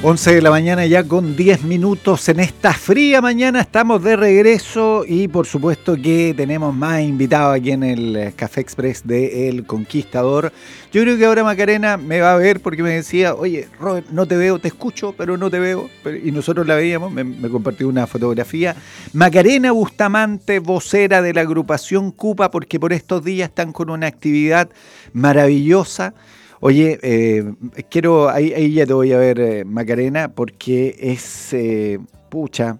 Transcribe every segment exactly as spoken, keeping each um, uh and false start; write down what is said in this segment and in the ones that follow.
once de la mañana ya con diez minutos en esta fría mañana, estamos de regreso y por supuesto que tenemos más invitados aquí en el Café Express de El Conquistador. Yo creo que ahora Macarena me va a ver porque me decía, oye Robert, no te veo, te escucho, pero no te veo, y nosotros la veíamos, me, me compartió una fotografía. Macarena Bustamante, vocera de la agrupación Cupa, porque por estos días están con una actividad maravillosa. Oye, eh, quiero, ahí, ahí ya te voy a ver, eh, Macarena, porque es, eh, pucha,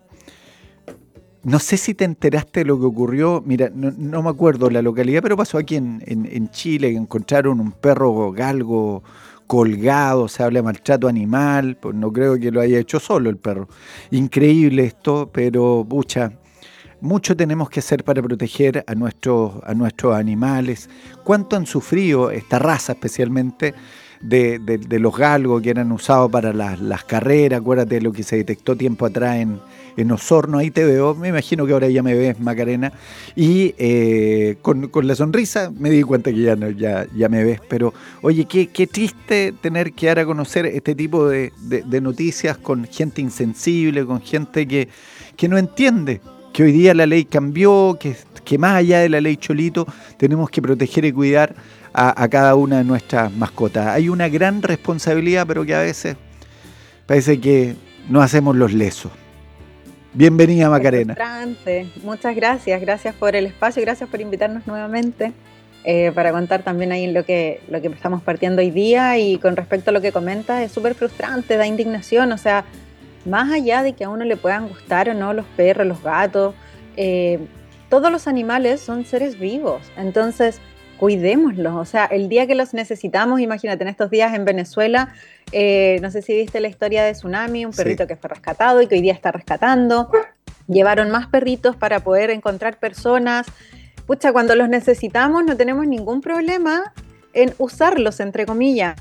no sé si te enteraste de lo que ocurrió, mira, no, no me acuerdo la localidad, pero pasó aquí en, en, en Chile, que encontraron un perro galgo colgado, se habla de maltrato animal, pues no creo que lo haya hecho solo el perro. Increíble esto, pero, pucha, mucho tenemos que hacer para proteger a nuestros, a nuestros animales. ¿Cuánto han sufrido esta raza especialmente de, de, de los galgos que eran usados para las, las carreras? Acuérdate de lo que se detectó tiempo atrás en, en Osorno. Ahí te veo, me imagino que ahora ya me ves, Macarena. Y eh, con, con la sonrisa me di cuenta que ya, no, ya, ya me ves. Pero oye, qué, qué triste tener que dar a conocer este tipo de, de, de noticias con gente insensible, con gente que, que no entiende que hoy día la ley cambió, que, que más allá de la ley Cholito tenemos que proteger y cuidar a, a cada una de nuestras mascotas. Hay una gran responsabilidad, pero que a veces parece que no hacemos los lesos. Bienvenida, Macarena. Muchas gracias, gracias por el espacio, gracias por invitarnos nuevamente eh, para contar también ahí lo que, lo que estamos partiendo hoy día. Y con respecto a lo que comentas, es súper frustrante, da indignación, o sea, más allá de que a uno le puedan gustar o no los perros, los gatos, eh, todos los animales son seres vivos, entonces cuidémoslos. O sea, el día que los necesitamos, imagínate, en estos días en Venezuela, eh, no sé si viste la historia de Tsunami, un perrito sí. que fue rescatado y que hoy día está rescatando. Llevaron más perritos para poder encontrar personas. Pucha, cuando los necesitamos no tenemos ningún problema en usarlos, entre comillas.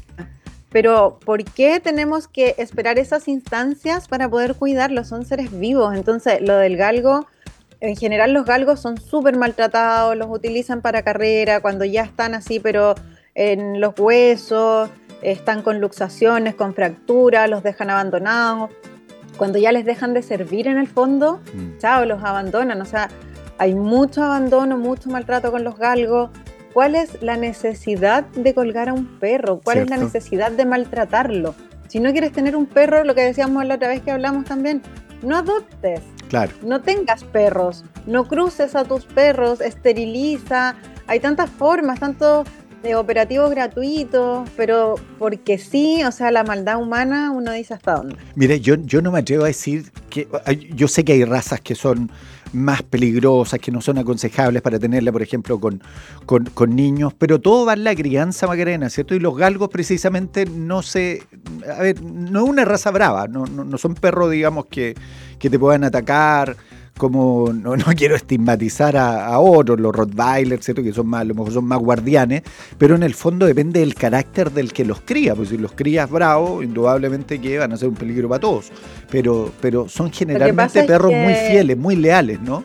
Pero ¿por qué tenemos que esperar esas instancias para poder cuidarlos? Son seres vivos. Entonces, lo del galgo, en general los galgos son súper maltratados, los utilizan para carrera, cuando ya están así, pero en los huesos, están con luxaciones, con fracturas, los dejan abandonados. Cuando ya les dejan de servir en el fondo, mm. chao, los abandonan. O sea, hay mucho abandono, mucho maltrato con los galgos. ¿Cuál es la necesidad de colgar a un perro? ¿Cuál ¿Cierto? Es la necesidad de maltratarlo? Si no quieres tener un perro, lo que decíamos la otra vez que hablamos también, no adoptes, claro. no tengas perros, no cruces a tus perros, esteriliza. Hay tantas formas, tantos eh, operativos gratuitos, pero porque sí, o sea, la maldad humana, uno dice hasta dónde. Mire, yo, yo no me atrevo a decir que, yo sé que hay razas que son más peligrosas, que no son aconsejables para tenerla, por ejemplo, con, con, con niños, pero todo va en la crianza, Macarena, ¿cierto? Y los galgos precisamente no se... A ver, no es una raza brava, no, no, no son perros, digamos, que, que te puedan atacar, como no, no quiero estigmatizar a, a otros, los Rottweilers, ¿cierto? Que son más, a lo mejor son más guardianes, pero en el fondo depende del carácter del que los cría, pues si los crías bravos, indudablemente que van a ser un peligro para todos, pero, pero son generalmente perros muy fieles, muy leales, ¿no?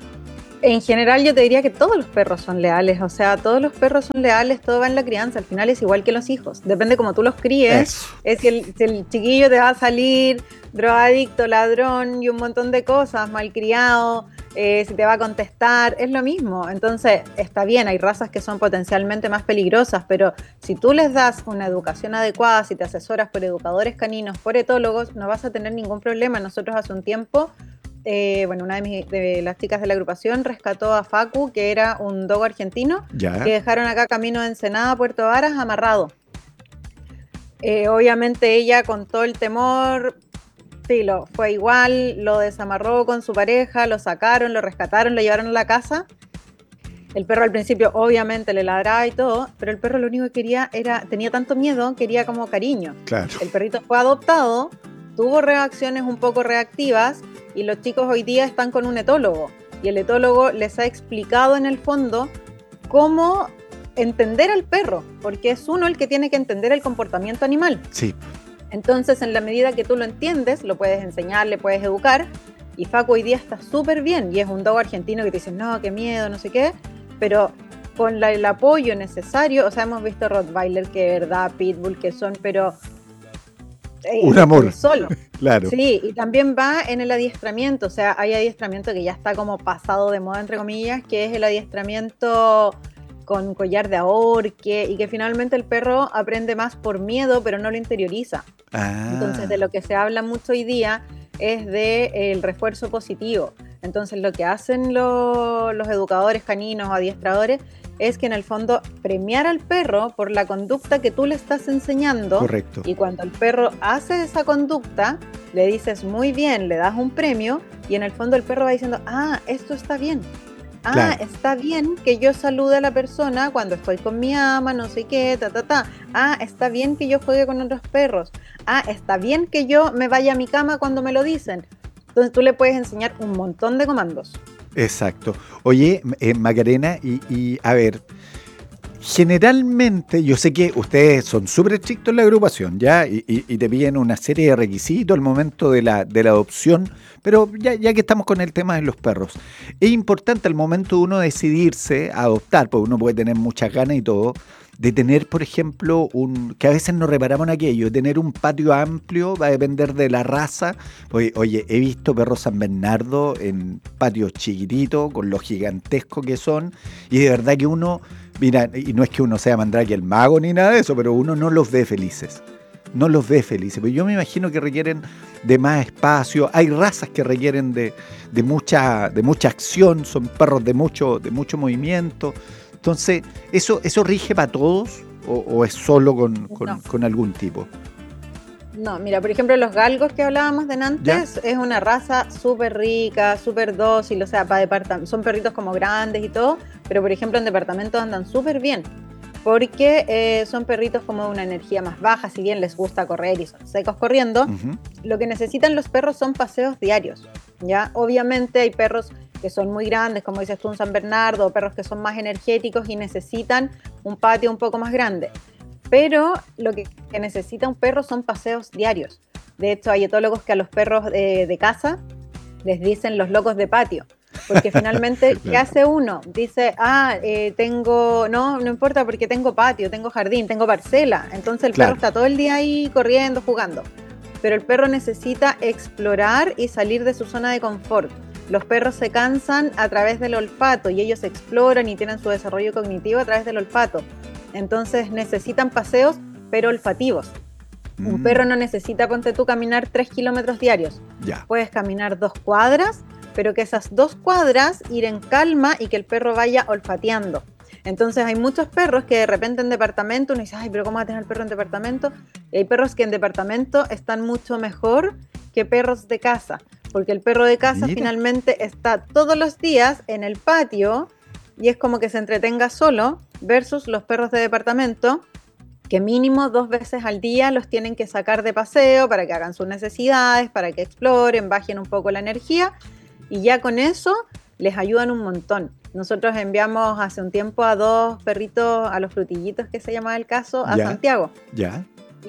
En general yo te diría que todos los perros son leales, o sea, todos los perros son leales, todo va en la crianza, al final es igual que los hijos, depende cómo tú los críes, Eso. es si el, si el chiquillo te va a salir drogadicto, ladrón y un montón de cosas, malcriado, eh, si te va a contestar, es lo mismo. Entonces está bien, hay razas que son potencialmente más peligrosas, pero si tú les das una educación adecuada, si te asesoras por educadores caninos, por etólogos, no vas a tener ningún problema. Nosotros hace un tiempo, Eh, bueno, una de, mis, de las chicas de la agrupación rescató a Facu, que era un dogo argentino, ya. que dejaron acá camino de Ensenada, Puerto Varas, amarrado. Eh, obviamente ella con todo el temor, sí, lo, fue igual, lo desamarró con su pareja, lo sacaron, lo rescataron, lo llevaron a la casa. El perro al principio obviamente le ladraba y todo, pero el perro lo único que quería era, tenía tanto miedo, quería como cariño. Claro. El perrito fue adoptado, tuvo reacciones un poco reactivas, y los chicos hoy día están con un etólogo y el etólogo les ha explicado en el fondo cómo entender al perro, porque es uno el que tiene que entender el comportamiento animal. Sí. Entonces, en la medida que tú lo entiendes, lo puedes enseñar, le puedes educar, y Facu hoy día está súper bien, y es un dogo argentino que te dice, no, qué miedo, no sé qué, pero con la, el apoyo necesario, o sea, hemos visto Rottweiler, que es verdad, Pitbull, que son, pero Un eh, amor. solo. Claro. Sí, y también va en el adiestramiento, o sea, hay adiestramiento que ya está como pasado de moda, entre comillas, que es el adiestramiento con collar de ahorque y que finalmente el perro aprende más por miedo, pero no lo interioriza. Entonces, de Ah, lo que se habla mucho hoy día es del refuerzo positivo. Entonces, lo que hacen lo- los educadores caninos o adiestradores es que en el fondo premiar al perro por la conducta que tú le estás enseñando, correcto. y cuando el perro hace esa conducta, le dices muy bien, le das un premio y en el fondo el perro va diciendo, ah, esto está bien. Ah, Claro. está bien que yo salude a la persona cuando estoy con mi ama, no sé qué, ta, ta, ta. Ah, está bien que yo juegue con otros perros. Ah, está bien que yo me vaya a mi cama cuando me lo dicen. Entonces tú le puedes enseñar un montón de comandos. Exacto. Oye, eh, Macarena, y, y a ver, generalmente, yo sé que ustedes son súper estrictos en la agrupación, ¿ya? Y, y- y te piden una serie de requisitos al momento de la, de la adopción, pero ya, ya que estamos con el tema de los perros, es importante al momento de uno decidirse a adoptar, porque uno puede tener muchas ganas y todo, de tener, por ejemplo, un, que a veces no reparamos en aquello, tener un patio amplio, va a depender de la raza. Oye, oye, he visto perros San Bernardo en patios chiquititos, con lo gigantescos que son, y de verdad que uno, mira, y no es que uno sea Mandrake el mago ni nada de eso, pero uno no los ve felices. No los ve felices. Pero yo me imagino que requieren de más espacio. Hay razas que requieren de, de mucha, de mucha acción, son perros de mucho, de mucho movimiento. Entonces, ¿eso, eso rige para todos o, o es solo con, con, No, con algún tipo? no, mira, por ejemplo, los galgos que hablábamos de ¿Ya? antes es una raza súper rica, súper dócil, o sea, para departam- son perritos como grandes y todo, pero por ejemplo en departamentos andan súper bien, porque eh, son perritos como de una energía más baja, si bien les gusta correr y son secos corriendo, Ujú. lo que necesitan los perros son paseos diarios, ¿ya? Obviamente hay perros que son muy grandes, como dices tú, un San Bernardo, o perros que son más energéticos y necesitan un patio un poco más grande. Pero lo que, que necesita un perro son paseos diarios. De hecho, hay etólogos que a los perros de, de casa les dicen los locos de patio. Porque finalmente, ¿qué Claro. hace uno? Dice, ah, eh, tengo, no, no importa porque tengo patio, tengo jardín, tengo parcela. Entonces el perro Claro. está todo el día ahí corriendo, jugando. Pero el perro necesita explorar y salir de su zona de confort. Los perros se cansan a través del olfato y ellos exploran y tienen su desarrollo cognitivo a través del olfato. Entonces necesitan paseos, pero olfativos. Un perro Mm, no necesita, ponte tú, caminar tres kilómetros diarios. ya. Puedes caminar dos cuadras, pero que esas dos cuadras ir en calma y que el perro vaya olfateando. Entonces hay muchos perros que de repente en departamento, uno dice, ay, pero ¿cómo va a tener el perro en departamento? Y hay perros que en departamento están mucho mejor que perros de casa, porque el perro de casa Mira. finalmente está todos los días en el patio y es como que se entretenga solo versus los perros de departamento que mínimo dos veces al día los tienen que sacar de paseo para que hagan sus necesidades, para que exploren, bajen un poco la energía y ya con eso les ayudan un montón. Nosotros enviamos hace un tiempo a dos perritos, a los frutillitos que se llamaba el caso, a Ya. Santiago. Ya.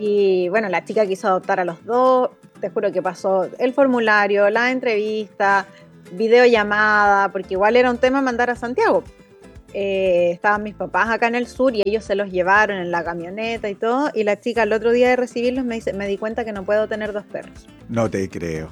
Y bueno, la chica quiso adoptar a los dos, te juro que pasó el formulario, la entrevista, videollamada, porque igual era un tema mandar a Santiago. Eh, estaban mis papás acá en el sur y ellos se los llevaron en la camioneta y todo. Y la chica el otro día de recibirlos me dice, me di cuenta que no puedo tener dos perros. No te creo.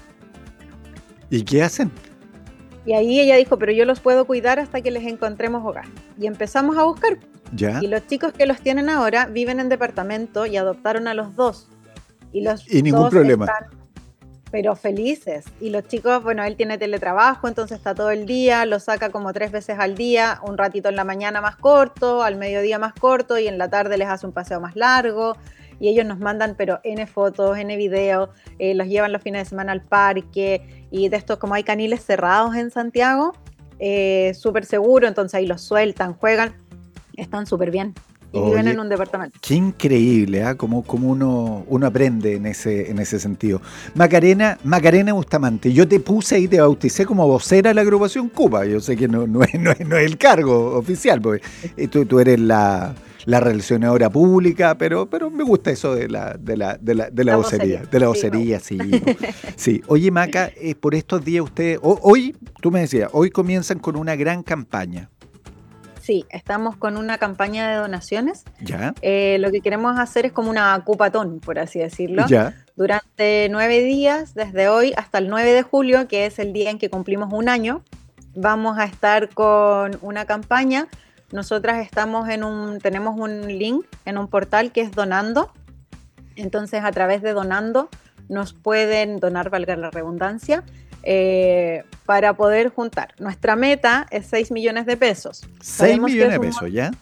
¿Y qué hacen? Y ahí ella dijo, pero yo los puedo cuidar hasta que les encontremos hogar. Y empezamos a buscar. ¿Ya? Y los chicos que los tienen ahora viven en departamento y adoptaron a los dos. Y los Y ningún dos problema. están, pero felices. Y los chicos, bueno, él tiene teletrabajo, entonces está todo el día, lo saca como tres veces al día, un ratito en la mañana más corto, al mediodía más corto y en la tarde les hace un paseo más largo. Y ellos nos mandan, pero N fotos, N videos, eh, los llevan los fines de semana al parque y de estos, como hay caniles cerrados en Santiago, eh, súper seguro, entonces ahí los sueltan, juegan, están súper bien y viven en Oye, un departamento. qué increíble, ¿ah? Como, como uno, uno aprende en ese, en ese sentido. Macarena, Macarena Bustamante, yo te puse y te bauticé como vocera de la agrupación Cuba. Yo sé que no, no, es, no, es, no es el cargo oficial, porque eh, tú, tú eres la, la relacionadora pública, pero, pero me gusta eso de la, de la, de la, de la La vocería. vocería, De la sí, me vocería, gusta. sí. po. Sí. Oye, Maca, eh, por estos días ustedes, ho- hoy, tú me decías, hoy comienzan con una gran campaña. Sí, estamos con una campaña de donaciones. Ya, Eh, lo que queremos hacer es como una cupatón, por así decirlo. ya. Durante nueve días, desde hoy hasta el nueve de julio, que es el día en que cumplimos un año, vamos a estar con una campaña. Nosotras estamos en un, tenemos un link en un portal que es Donando. Entonces, a través de Donando nos pueden donar, valga la redundancia, eh, para poder juntar. Nuestra meta es seis millones de pesos. seis Sabemos que millones es de un pesos, ¿ya?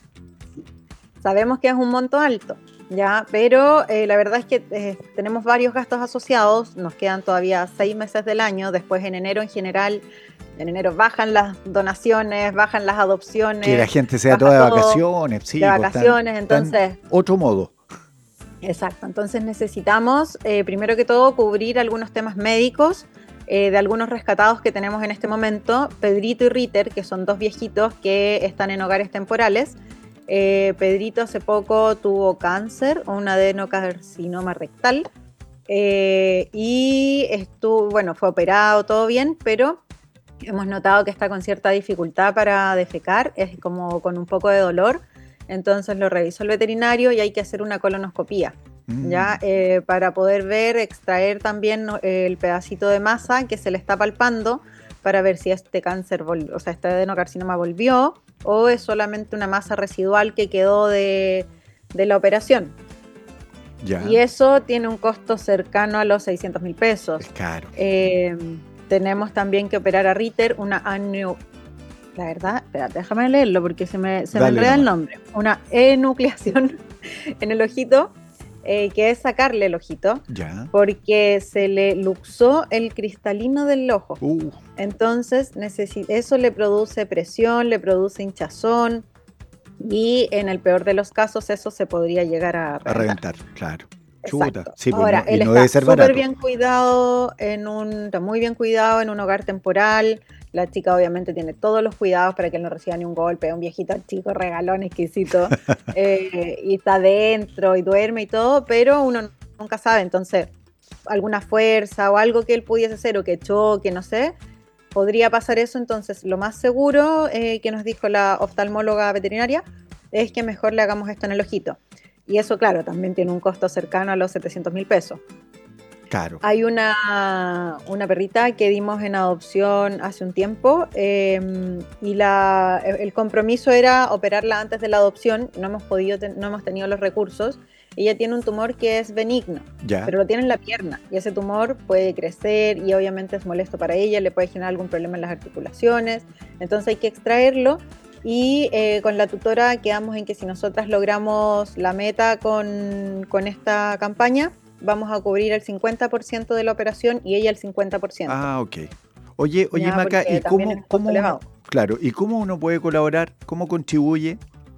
Sabemos que es un monto alto, ¿ya? Pero eh, la verdad es que eh, tenemos varios gastos asociados, nos quedan todavía seis meses del año, después en enero en general, en enero bajan las donaciones, bajan las adopciones, Que la gente sea baja toda de todo vacaciones, sí, de pues están, vacaciones, están entonces, otro modo. exacto, entonces necesitamos eh, primero que todo cubrir algunos temas médicos, eh, de algunos rescatados que tenemos en este momento, Pedrito y Ritter, que son dos viejitos que están en hogares temporales. Eh, Pedrito hace poco tuvo cáncer o un adenocarcinoma rectal, eh, y estuvo, bueno, fue operado, todo bien, pero hemos notado que está con cierta dificultad para defecar, es como con un poco de dolor, entonces lo revisó el veterinario y hay que hacer una colonoscopía, Mm, ¿ya? Eh, para poder ver, extraer también eh, el pedacito de masa que se le está palpando para ver si este cáncer, vol- o sea, este adenocarcinoma volvió o es solamente una masa residual que quedó de, de la operación. ya, Y eso tiene un costo cercano a los seiscientos mil es pesos. caro. Eh, tenemos también que operar a Ritter una año, la verdad, espérate, déjame leerlo porque se me, se me Dale enreda el nomás. nombre. Una enucleación en el ojito, eh, que es sacarle el ojito, Ya. porque se le luxó el cristalino del ojo. Uh, Entonces, necesi- eso le produce presión, le produce hinchazón y en el peor de los casos eso se podría llegar a a reventar. reventar, claro. Chuta. Exacto. Sí, pues Ahora, no, y él no debe está ser súper barato. bien cuidado en un, está muy bien cuidado en un hogar temporal. La chica obviamente tiene todos los cuidados para que él no reciba ni un golpe, un viejito chico, regalón, exquisito, eh, y está dentro y duerme y todo, pero uno nunca sabe, entonces alguna fuerza o algo que él pudiese hacer o que choque, no sé, podría pasar eso, entonces lo más seguro, eh, que nos dijo la oftalmóloga veterinaria es que mejor le hagamos esto en el ojito. Y eso, claro, también tiene un costo cercano a los setecientos mil pesos. Caro. Hay una, una perrita que dimos en adopción hace un tiempo, eh, y la, el compromiso era operarla antes de la adopción. No hemos podido, no hemos tenido los recursos. Ella tiene un tumor que es benigno, Ya. pero lo tiene en la pierna y ese tumor puede crecer y obviamente es molesto para ella, le puede generar algún problema en las articulaciones, entonces hay que extraerlo. Y eh, con la tutora quedamos en que si nosotras logramos la meta con, con esta campaña, vamos a cubrir el cincuenta por ciento de la operación y ella el cincuenta por ciento. Ah, ok. Oye, oye, Ya, Maca, ¿y porque también es cómo, un costo cómo uno, elevado. claro, y cómo uno puede colaborar? ¿Cómo contribuye?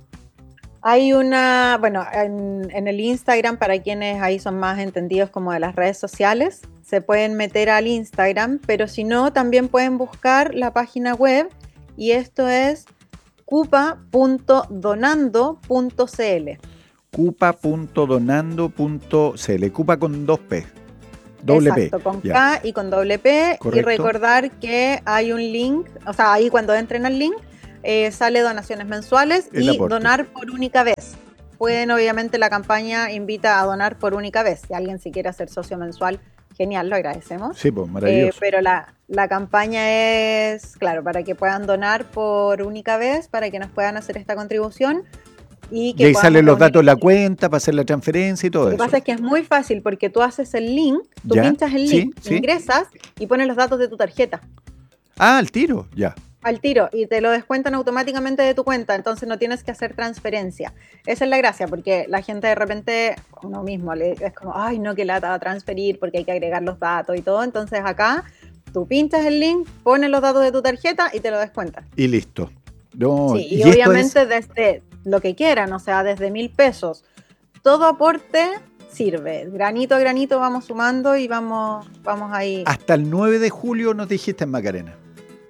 Hay una, bueno, en, en el Instagram, para quienes ahí son más entendidos como de las redes sociales, se pueden meter al Instagram, pero si no, también pueden buscar la página web y esto es cupa punto donando punto cl. cupa punto donando punto cl. Cupa con dos P. Doble Exacto, P. con Ya. K y con doble P. Correcto. Y recordar que hay un link, o sea, ahí cuando entren al link, eh, sale donaciones mensuales El y aporte. donar por única vez. Pueden, obviamente, la campaña invita a donar por única vez. Si alguien si quiere hacer socio mensual, genial, lo agradecemos. Sí, pues Eh, maravilloso. pero la, la campaña es, claro, para que puedan donar por única vez, para que nos puedan hacer esta contribución y Y que ahí podamos salen los reunir datos de la este- cuenta para hacer la transferencia y todo Lo que eso. pasa es que es muy fácil porque tú haces el link, tú ¿Ya? pinchas el Sí, link, sí. ingresas y pones los datos de tu tarjeta Ah, al tiro, ya. al tiro y te lo descuentan automáticamente de tu cuenta, entonces no tienes que hacer transferencia. Esa es la gracia, porque la gente de repente, uno mismo, le, es como, ay, no, que lata va a transferir porque hay que agregar los datos y todo. Entonces acá tú pinchas el link, pones los datos de tu tarjeta y te lo descuentan. Y listo. No, Sí, y, y esto es, obviamente desde lo que quieran, o sea, desde mil pesos. Todo aporte sirve. Granito a granito vamos sumando y vamos, vamos ahí. hasta el nueve de julio nos dijiste en Macarena.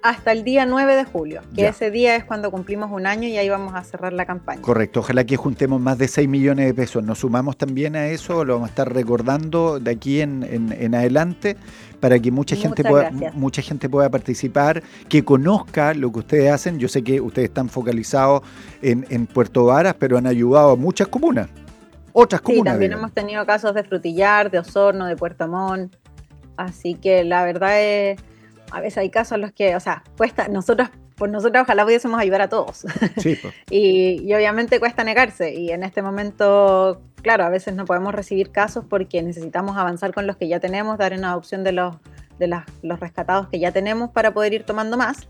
hasta el día nueve de julio, que ya. Ese día es cuando cumplimos un año y ahí vamos a cerrar la campaña. Correcto, ojalá que juntemos más de seis millones de pesos. Nos sumamos también a eso, lo vamos a estar recordando de aquí en, en, en adelante para que mucha gente, pueda, mucha gente pueda participar, que conozca lo que ustedes hacen. Yo sé que ustedes están focalizados en, en Puerto Varas, pero han ayudado a muchas comunas, otras comunas. Sí, también digamos. hemos tenido casos de Frutillar, de Osorno, de Puerto Montt, así que la verdad es... A veces hay casos en los que, o sea, cuesta, nosotros, por nosotros ojalá pudiésemos ayudar a todos. Sí, pues. y, y obviamente cuesta negarse. Y en este momento, claro, a veces no podemos recibir casos porque necesitamos avanzar con los que ya tenemos, dar una adopción de los, de las, los rescatados que ya tenemos para poder ir tomando más.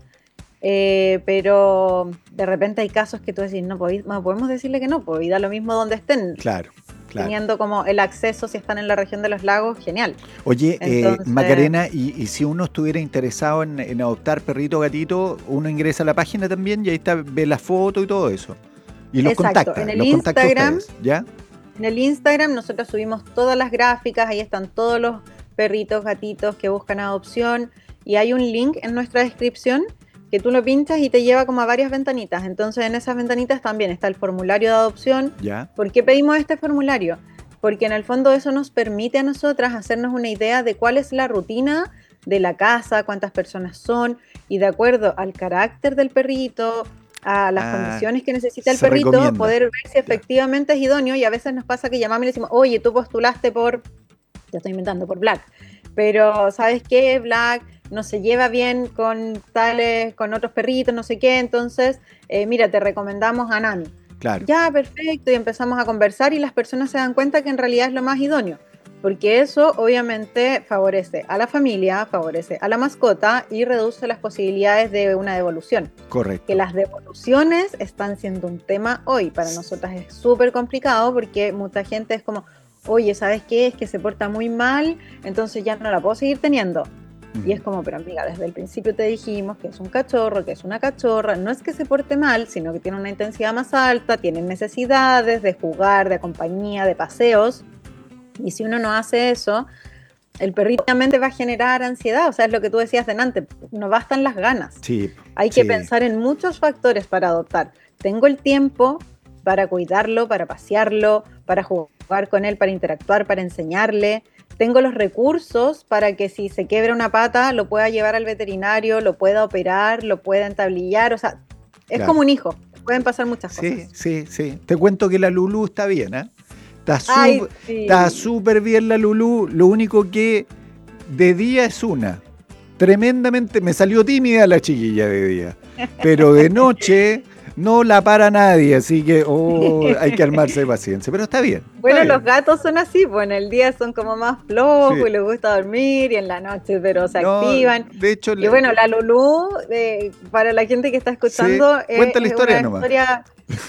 Eh, pero de repente hay casos que tú decís, no, no podemos decirle que no, pues, y da lo mismo donde estén. Claro. Claro. Teniendo como el acceso, si están en la región de los lagos, genial. Oye, Entonces, eh, Macarena, y, y si uno estuviera interesado en, en adoptar perrito o gatito, uno ingresa a la página también y ahí está, ve la foto y todo eso. Y los Exacto. contacta. En el los Instagram, ustedes, ¿ya? En el Instagram nosotros subimos todas las gráficas, ahí están todos los perritos, gatitos que buscan adopción y hay un link en nuestra descripción que tú lo pinchas y te lleva como a varias ventanitas. Entonces en esas ventanitas también está el formulario de adopción. ¿Ya? ¿Por qué pedimos este formulario? Porque en el fondo eso nos permite a nosotras hacernos una idea de cuál es la rutina de la casa, cuántas personas son, y de acuerdo al carácter del perrito, a las ah, condiciones que necesita el perrito, recomienda. Poder ver si efectivamente ya. es idóneo. Y a veces nos pasa que llamamos y le decimos, oye, tú postulaste por, ya estoy inventando, por Black, pero ¿sabes qué? Black no se lleva bien con tales, con otros perritos, no sé qué, entonces, eh, mira, te recomendamos a Nami. Claro. Ya, perfecto, y empezamos a conversar y las personas se dan cuenta que en realidad es lo más idóneo, porque eso obviamente favorece a la familia, favorece a la mascota y reduce las posibilidades de una devolución. Correcto. Que las devoluciones están siendo un tema hoy, para nosotras es súper complicado porque mucha gente es como, oye, ¿sabes qué? Es que se porta muy mal, entonces ya no la puedo seguir teniendo. Y es como, pero amiga, desde el principio te dijimos que es un cachorro, que es una cachorra, no es que se porte mal, sino que tiene una intensidad más alta, tiene necesidades de jugar, de compañía, de paseos, y si uno no hace eso, el perrito obviamente va a generar ansiedad, o sea, es lo que tú decías delante, no bastan las ganas. Sí, Hay sí. que pensar en muchos factores para adoptar. Tengo el tiempo para cuidarlo, para pasearlo, para jugar con él, para interactuar, para enseñarle. Tengo los recursos para que si se quiebra una pata lo pueda llevar al veterinario, lo pueda operar, lo pueda entablillar, o sea, es claro. como un hijo, pueden pasar muchas sí, cosas. Sí, sí, sí. Te cuento que la Lulú está bien, ¿eh? Está súper sí. bien la Lulú, lo único que de día es una. Tremendamente, me salió tímida la chiquilla de día, pero de noche no la para nadie, así que oh, hay que armarse de paciencia, pero está bien. Bueno, está los bien. gatos son así, pues en el día son como más flojos sí. y les gusta dormir y en la noche, pero se no, activan. De hecho, y le... bueno, la Lulú, eh, para la gente que está escuchando, sí. Cuenta es, la historia es una nomás. historia...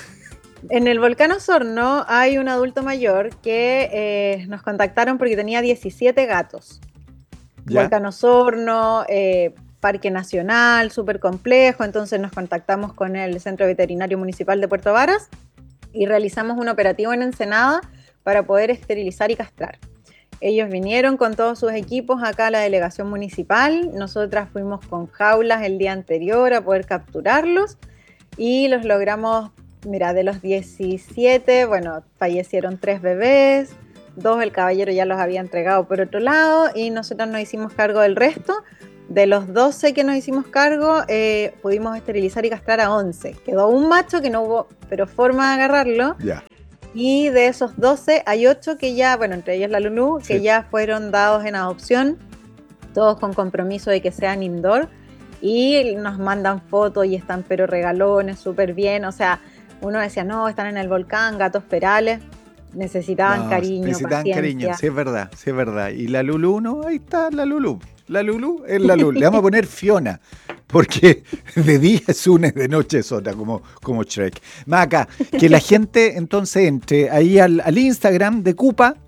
En el volcán Osorno hay un adulto mayor que eh, nos contactaron porque tenía diecisiete gatos. ¿Ya? Volcán Osorno, eh, Parque Nacional, súper complejo, entonces nos contactamos con el Centro Veterinario Municipal de Puerto Varas y realizamos un operativo en Ensenada para poder esterilizar y castrar. Ellos vinieron con todos sus equipos acá a la delegación municipal, nosotras fuimos con jaulas el día anterior a poder capturarlos y los logramos, mira, de los diecisiete, bueno, fallecieron tres bebés, dos el caballero ya los había entregado por otro lado y nosotros nos hicimos cargo del resto. De los doce que nos hicimos cargo, eh, pudimos esterilizar y castrar a once. Quedó un macho que no hubo, pero forma de agarrarlo. Yeah. Y de esos doce hay ocho que ya, bueno, entre ellos la Lulú, que sí. ya fueron dados en adopción, todos con compromiso de que sean indoor. Y nos mandan fotos y están pero regalones, súper bien. O sea, uno decía, no, están en el volcán, gatos perales. Necesitaban no, cariño, necesitaban paciencia. cariño, sí es verdad, sí es verdad. Y la Lulú, no, ahí está la Lulú. La Lulú es la Lulú. Le vamos a poner Fiona, porque de día es una y de noche es otra, como, como Shrek. Maca, que la gente entonces entre ahí al, al Instagram de Cupa,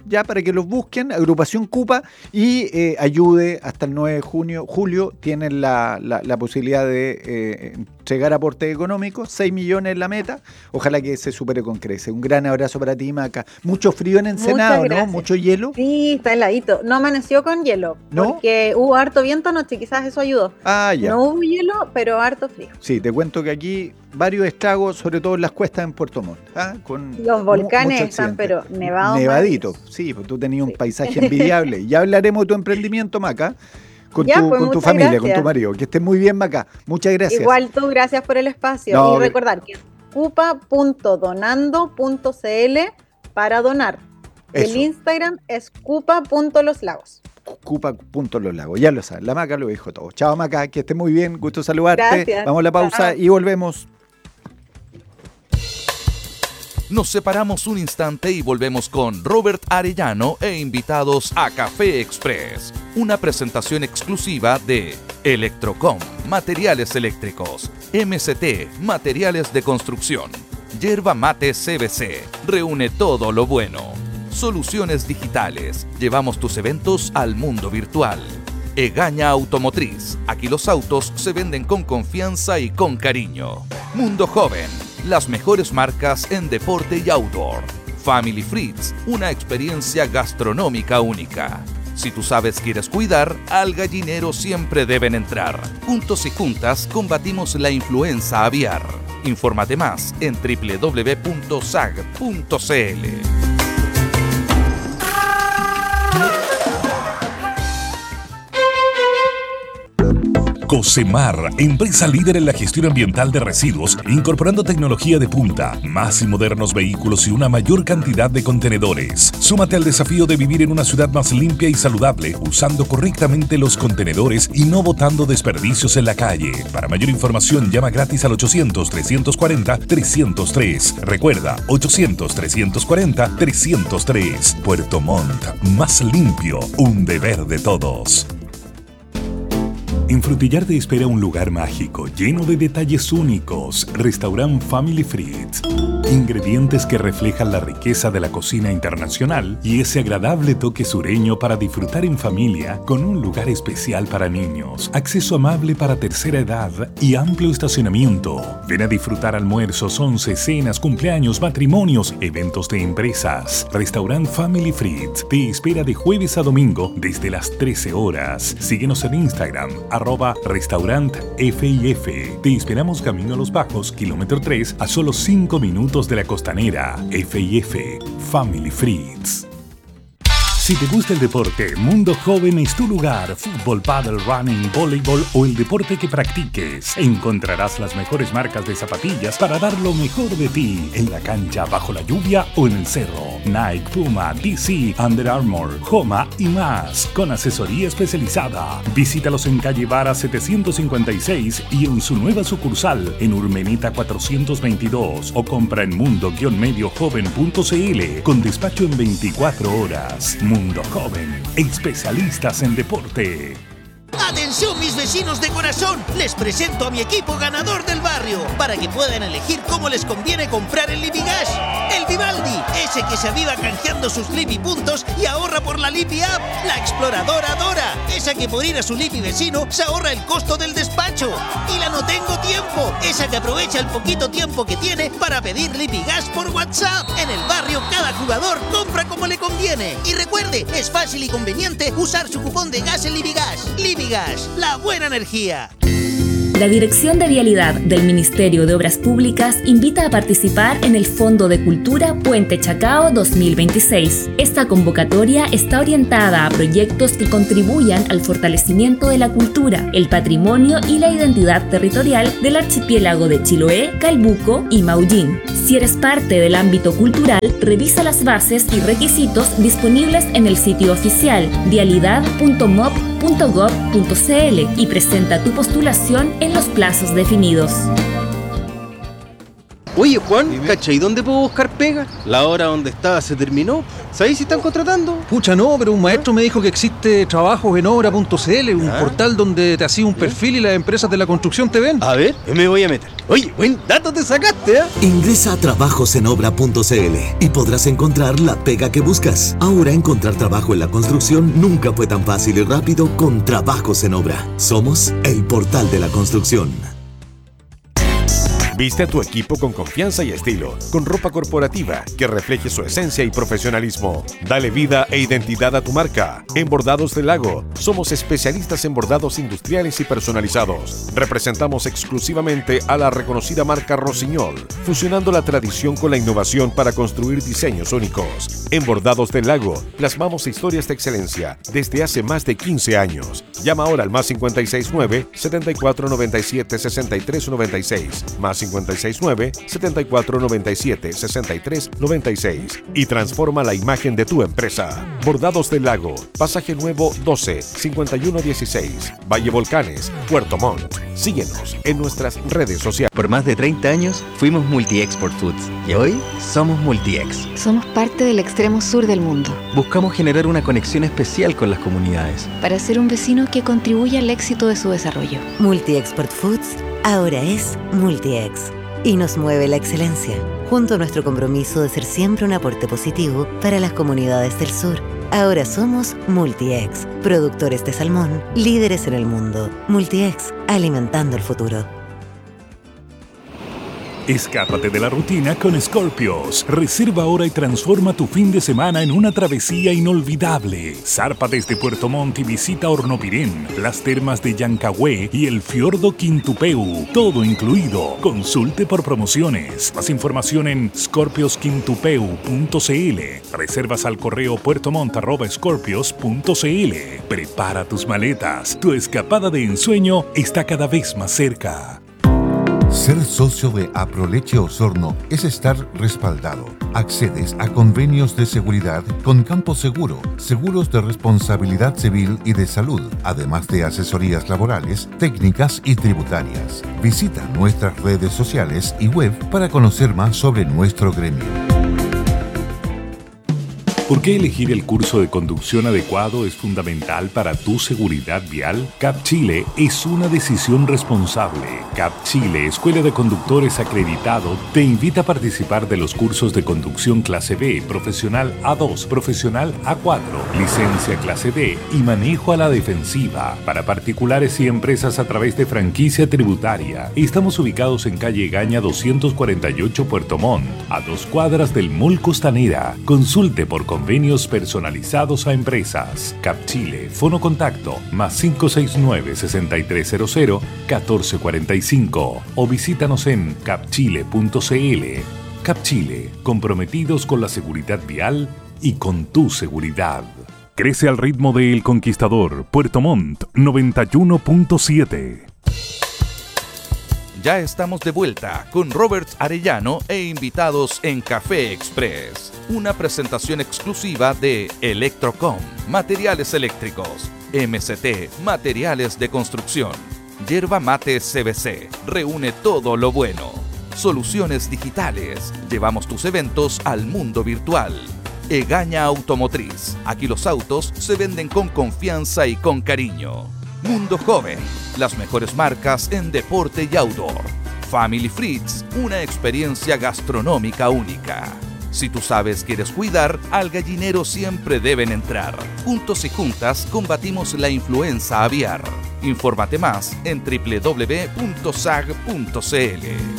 ya para que los busquen, Agrupación Cupa, y eh, ayude hasta el nueve de junio, julio, tienen la, la, la posibilidad de eh, entregar aportes económicos, seis millones en la meta, ojalá que se supere con creces. Un gran abrazo para ti, Maca. Mucho frío en Ensenado, ¿no? Mucho hielo. Sí, está heladito. No amaneció con hielo, ¿no? Porque hubo harto viento anoche, quizás eso ayudó. Ah, ya. No hubo hielo, pero harto frío. Sí, te cuento que aquí varios estragos, sobre todo en las cuestas en Puerto Montt. ¿ah? Con los volcanes están, pero nevados. Nevaditos, sí, pues tú tenías sí. un paisaje envidiable. Ya hablaremos de tu emprendimiento, Maca, con ya, tu, pues, con tu familia, gracias. con tu marido. Que estés muy bien, Maca. Muchas gracias. Igual tú, gracias por el espacio. No, y recordar que es cupa punto donando punto c l para donar. Eso. El Instagram es cupa punto los lagos. cupa punto los lagos, ya lo sabes. La Maca lo dijo todo. Chao, Maca, que estés muy bien. Gusto saludarte. Gracias. Vamos a la pausa Chao. Y volvemos. Nos separamos un instante y volvemos con Robert Arellano e invitados a Café Express, una presentación exclusiva de Electrocom, materiales eléctricos, M C T, materiales de construcción, Yerba Mate C B C, reúne todo lo bueno. Soluciones digitales, llevamos tus eventos al mundo virtual. Egaña Automotriz, aquí los autos se venden con confianza y con cariño. Mundo Joven, las mejores marcas en deporte y outdoor. Family Fritz, una experiencia gastronómica única. Si tú sabes quieres cuidar, al gallinero siempre deben entrar. Juntos y juntas combatimos la influenza aviar. Infórmate más en doble u doble u doble u punto sag punto c l. Cocemar, empresa líder en la gestión ambiental de residuos, incorporando tecnología de punta, más y modernos vehículos y una mayor cantidad de contenedores. Súmate al desafío de vivir en una ciudad más limpia y saludable, usando correctamente los contenedores y no botando desperdicios en la calle. Para mayor información, llama gratis al ochocientos, trescientos cuarenta, trescientos tres. Recuerda, ochocientos, trescientos cuarenta, trescientos tres. Puerto Montt, más limpio, un deber de todos. En Frutillar te espera un lugar mágico, lleno de detalles únicos. Restaurant Family Fritz. Ingredientes que reflejan la riqueza de la cocina internacional y ese agradable toque sureño para disfrutar en familia con un lugar especial para niños, acceso amable para tercera edad y amplio estacionamiento. Ven a disfrutar almuerzos, once, cenas, cumpleaños, matrimonios, eventos de empresas. Restaurant Family Fritz te espera de jueves a domingo desde las trece horas. Síguenos en Instagram, arroba restaurant F I F. Te esperamos camino a Los Bajos, kilómetro tres, a solo cinco minutos de la Costanera. F I F, Family Fritz. Si te gusta el deporte, Mundo Joven es tu lugar. Fútbol, pádel, running, voleibol o el deporte que practiques. Encontrarás las mejores marcas de zapatillas para dar lo mejor de ti. En la cancha, bajo la lluvia o en el cerro. Nike, Puma, D C, Under Armour, Homa y más. Con asesoría especializada. Visítalos en calle Vara setecientos cincuenta y seis y en su nueva sucursal en Urmeneta cuatrocientos veintidós. O compra en mundo medio joven punto c l con despacho en veinticuatro horas. Mundo Joven, especialistas en deporte. ¡Atención, mis vecinos de corazón! Les presento a mi equipo ganador del barrio para que puedan elegir cómo les conviene comprar el Lipigas. El Vivaldi, ese que se aviva canjeando sus Lipi puntos y ahorra por la Lipi App. La exploradora Dora, esa que por ir a su Lipi vecino se ahorra el costo del despacho. Y la No Tengo Tiempo, esa que aprovecha el poquito tiempo que tiene para pedir Lipigas por WhatsApp. En el barrio, cada jugador compra como le conviene. Y recuerde, es fácil y conveniente usar su cupón de gas en Lipigas. Lipigas, la buena energía. La Dirección de Vialidad del Ministerio de Obras Públicas invita a participar en el Fondo de Cultura Puente Chacao dos mil veintiséis. Esta convocatoria está orientada a proyectos que contribuyan al fortalecimiento de la cultura, el patrimonio y la identidad territorial del archipiélago de Chiloé, Calbuco y Maullín. Si eres parte del ámbito cultural, revisa las bases y requisitos disponibles en el sitio oficial vialidad punto mop punto gob punto c l y presenta tu postulación en los plazos definidos. Oye, Juan, Dime. ¿cachai? ¿Dónde puedo buscar pega? La hora donde estaba se terminó. ¿Sabéis si están contratando? Pucha, no, pero un maestro me dijo que existe trabajos en obra punto c l, un ¿Ah? portal donde te hacía un perfil y las empresas de la construcción te ven. A ver, yo me voy a meter. Oye, buen dato te sacaste, ¿eh? Ingresa a trabajos en obra punto c l y podrás encontrar la pega que buscas. Ahora encontrar trabajo en la construcción nunca fue tan fácil y rápido con Trabajos en Obra. Somos el portal de la construcción. Viste a tu equipo con confianza y estilo, con ropa corporativa que refleje su esencia y profesionalismo. Dale vida e identidad a tu marca. En Bordados del Lago, somos especialistas en bordados industriales y personalizados. Representamos exclusivamente a la reconocida marca Rossignol, fusionando la tradición con la innovación para construir diseños únicos. En Bordados del Lago, plasmamos historias de excelencia desde hace más de quince años. Llama ahora al más cincuenta y seis nueve, setenta y cuatro noventa y siete, sesenta y tres noventa y seis, más cincuenta y seis nueve, setenta y cuatro noventa y siete, sesenta y tres noventa y seis y transforma la imagen de tu empresa. Bordados del Lago, Pasaje Nuevo doce, cincuenta y uno dieciséis, Valle Volcanes, Puerto Montt. Síguenos en nuestras redes sociales. Por más de treinta años fuimos Multi-Export Foods y hoy somos Multi-Ex. Somos parte del extremo sur del mundo. Buscamos generar una conexión especial con las comunidades. Para ser un vecino que contribuya al éxito de su desarrollo. Multi-Export Foods ahora es Multi-Ex y nos mueve la excelencia, junto a nuestro compromiso de ser siempre un aporte positivo para las comunidades del sur. Ahora somos Multi-Ex, productores de salmón, líderes en el mundo. Multi-Ex, alimentando el futuro. Escápate de la rutina con Scorpios. Reserva ahora y transforma tu fin de semana en una travesía inolvidable. Zarpa desde Puerto Montt y visita Hornopirén, las termas de Yancahue y el fiordo Quintupeu. Todo incluido. Consulte por promociones. Más información en scorpios quintupeu punto c l. Reservas al correo puertomont arroba scorpios punto c l. Prepara tus maletas. Tu escapada de ensueño está cada vez más cerca. Ser socio de Aproleche Osorno es estar respaldado. Accedes a convenios de seguridad con Campo Seguro, seguros de responsabilidad civil y de salud, además de asesorías laborales, técnicas y tributarias. Visita nuestras redes sociales y web para conocer más sobre nuestro gremio. ¿Por qué elegir el curso de conducción adecuado es fundamental para tu seguridad vial? CAP Chile es una decisión responsable. CAP Chile, Escuela de Conductores acreditado, te invita a participar de los cursos de conducción clase B, profesional A dos, profesional A cuatro, licencia clase D y manejo a la defensiva para particulares y empresas a través de franquicia tributaria. Estamos ubicados en calle Gaña doscientos cuarenta y ocho Puerto Montt, a dos cuadras del Mall Costanera. Consulte por convenios personalizados a empresas. CAP Chile, fono contacto, más cinco seis nueve, seis tres cero cero, uno cuatro cuatro cinco o visítanos en cap chile punto c l. CAP Chile, comprometidos con la seguridad vial y con tu seguridad. Crece al ritmo de El Conquistador, Puerto Montt, noventa y uno punto siete. Ya estamos de vuelta con Robert Arellano e invitados en Café Express. Una presentación exclusiva de Electrocom, materiales eléctricos, M C T, materiales de construcción, Yerba Mate C B C, reúne todo lo bueno. Soluciones digitales, llevamos tus eventos al mundo virtual. Egaña Automotriz, aquí los autos se venden con confianza y con cariño. Mundo Joven, las mejores marcas en deporte y outdoor. Family Fritz, una experiencia gastronómica única. Si tú sabes quieres cuidar, al gallinero siempre deben entrar. Juntos y juntas combatimos la influenza aviar. Infórmate más en doble u doble u doble u punto s a g punto c l.